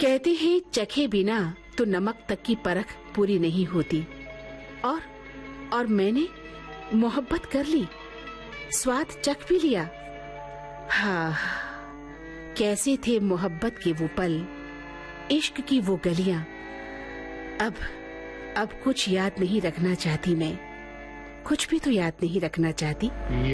कहते हैं चखे बिना तो नमक तक की परख पूरी नहीं होती। और मैंने मोहब्बत कर ली, स्वाद चख भी लिया। हाँ, कैसे थे मोहब्बत के वो पल, इश्क की वो गलियां। अब कुछ याद नहीं रखना चाहती मैं, कुछ भी तो याद नहीं रखना चाहती।